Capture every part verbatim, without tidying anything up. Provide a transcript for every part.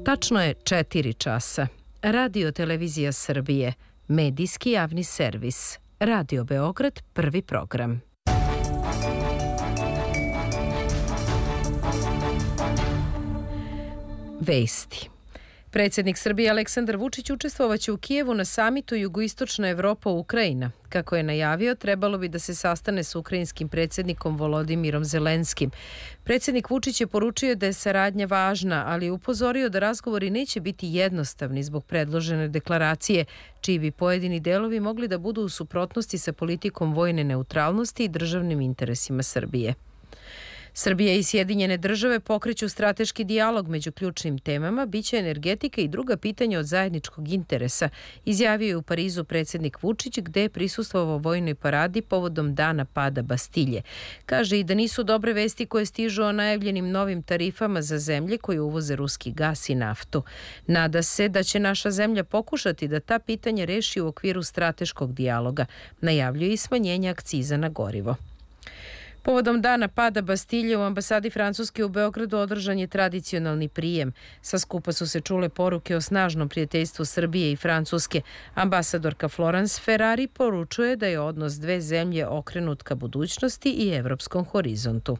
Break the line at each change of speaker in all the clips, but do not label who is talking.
Tačno je četiri časa. Radio Televizija Srbije, medijski javni servis. Radio Beograd, prvi program. Vesti. Predsjednik Srbije Aleksandar Vučić učestvovaće u Kijevu na samitu Jugoistočna Evropa-Ukrajina. Kako je najavio, trebalo bi da se sastane s ukrajinskim predsjednikom Volodimirom Zelenskim. Predsjednik Vučić je poručio da je saradnja važna, ali je upozorio da razgovori neće biti jednostavni zbog predložene deklaracije, čiji bi pojedini delovi mogli da budu u suprotnosti sa politikom vojne neutralnosti i državnim interesima Srbije. Srbija i Sjedinjene države pokreću strateški dijalog među ključnim temama, biće energetika i druga pitanja od zajedničkog interesa, izjavio je u Parizu predsjednik Vučić, gde je prisustvovao vojnoj paradi povodom dana pada Bastilje. Kaže i da nisu dobre vesti koje stižu o najavljenim novim tarifama za zemlje koje uvoze ruski gas i naftu. Nada se da će naša zemlja pokušati da ta pitanja reši u okviru strateškog dijaloga. Najavljuje i smanjenje akciza na gorivo. Povodom dana pada Bastilje u ambasadi Francuske u Beogradu održan je tradicionalni prijem. Sa skupa su se čule poruke o snažnom prijateljstvu Srbije i Francuske. Ambasadorka Florence Ferrari poručuje da je odnos dve zemlje okrenut ka budućnosti i evropskom horizontu.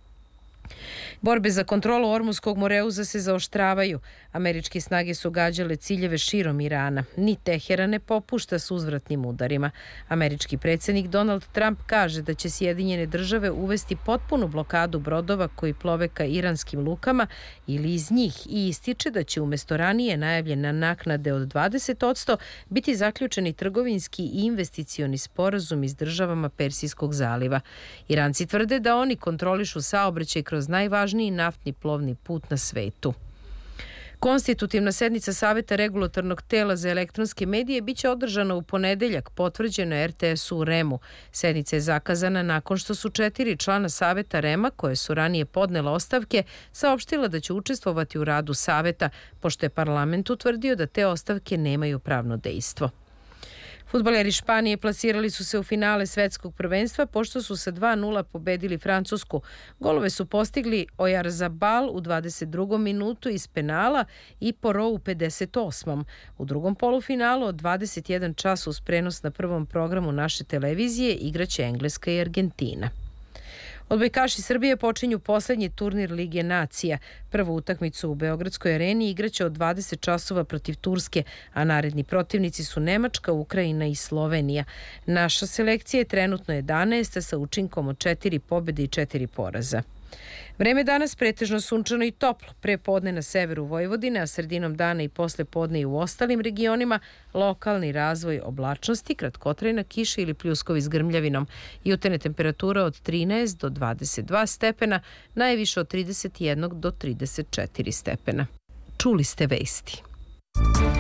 Borbe za kontrolu Ormuskog moreuza se zaoštravaju. Američke snage su gađale ciljeve širom Irana. Ni Teheran ne popušta s uzvratnim udarima. Američki predsjednik Donald Trump kaže da će Sjedinjene države uvesti potpunu blokadu brodova koji plove ka iranskim lukama ili iz njih i ističe da će umjesto ranije najavljene naknade od dvadeset posto biti zaključeni trgovinski i investicioni sporazum s državama Persijskog zaliva. Iranci tvrde da oni kontrolišu saobraćaj kroz najvažniji naftni plovni put na svetu. Konstitutivna sednica Saveta regulatornog tela za elektronske medije biće održana u ponedeljak, potvrđeno je er te esu u REM-u. Sednica je zakazana nakon što su četiri člana Saveta REM-a, koje su ranije podnela ostavke, saopštila da će učestvovati u radu Saveta, pošto je parlament utvrdio da te ostavke nemaju pravno dejstvo. Fudbaleri Španije plasirali su se u finale svetskog prvenstva pošto su sa dva nula pobedili Francusku. Golove su postigli Oyarzabal u dvadeset drugom minutu iz penala i Porot u pedeset osmom U drugom polufinalu od dvadeset jedan čas uz prenos na prvom programu naše televizije igraće Engleska i Argentina. Odbojkaši Srbije počinju poslednji turnir Lige nacija. Prvu utakmicu u Beogradskoj areni igraće od dvadeset časova protiv Turske, a naredni protivnici su Nemačka, Ukrajina i Slovenija. Naša selekcija je trenutno jedanaesta sa učinkom od četiri pobjede i četiri poraza. Vreme danas pretežno sunčano i toplo, pre podne na severu Vojvodine, a sredinom dana i posle podne i u ostalim regionima, lokalni razvoj oblačnosti, kratkotrajna kiša ili pljuskovi s grmljavinom. Jutarnja temperatura od trinaest do dvadeset dva stepena, najviše od trideset jedan do trideset četiri stepena. Čuli ste vesti.